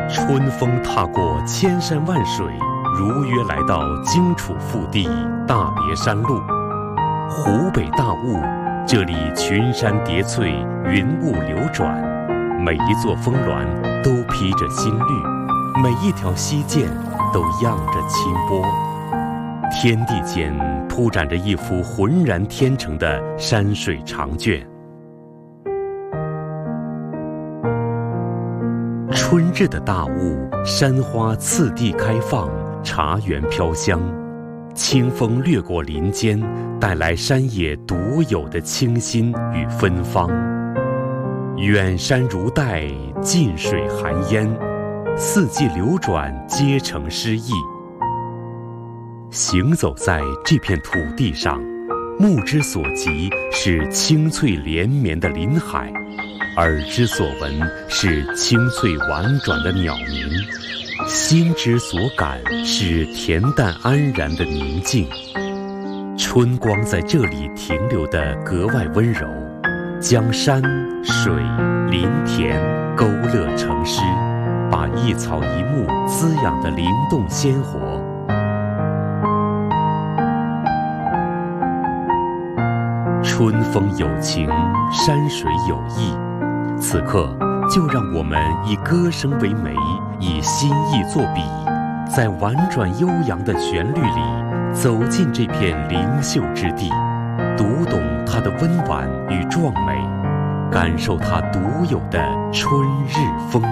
春风踏过千山万水，如约来到荆楚腹地大别山路。湖北大雾，这里群山叠翠，云雾流转，每一座峰峦都披着新绿，每一条溪涧都漾着清波。天地间铺展着一幅浑然天成的山水长卷。春日的大雾，山花次第开放，茶园飘香，清风掠过林间，带来山野独有的清新与芬芳。远山如黛，近水含烟，四季流转，皆成诗意。行走在这片土地上，目之所及是青翠连绵的林海，耳之所闻是清脆婉转的鸟鸣，心之所感是恬淡安然的宁静。春光在这里停留得格外温柔，将山水林田勾勒成诗，把一草一木滋养得灵动鲜活。春风有情，山水有意，此刻就让我们以歌声为媒，以心意作笔，在婉转悠扬的旋律里走进这片灵秀之地，读懂它的温婉与壮美，感受它独有的春日风